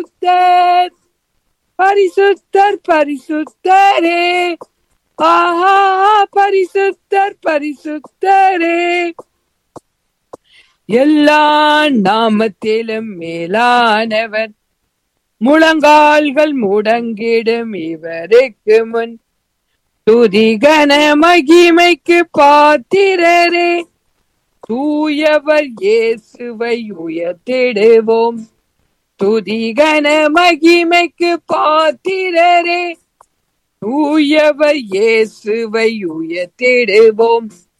பரிசுத்தர் பரிசுத்தர் பரிசுத்தரே, ஆஹா பரிசுத்தர் பரிசுத்தரே. எல்லா நாமத்திலும் மேலானவர், முழங்கால்கள் முடங்கிடும் இவருக்கு முன். துதி கன மகிமைக்கு பாத்திரரே, தூயவர் இயேசுவை உயர்த்திடுவோம். துதி கன மகிமைக்கு பாத்திரரே, தூயவர் இயேசுவை உயர்த்திடுவோம்.